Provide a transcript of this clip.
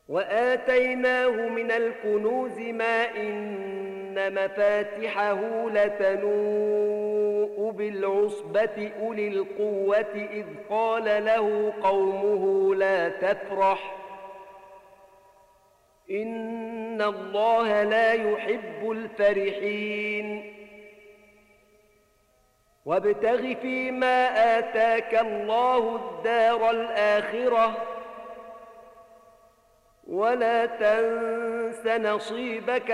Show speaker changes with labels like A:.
A: وآتيناه من الكنوز ما إن مفاتحه لتنوء بالعصبة أولي القوة إذ قال له قومه لا تفرح إن الله لا يحب الفرحين وابتغ فيما آتاك الله الدار الآخرة ولا تنس نصيبك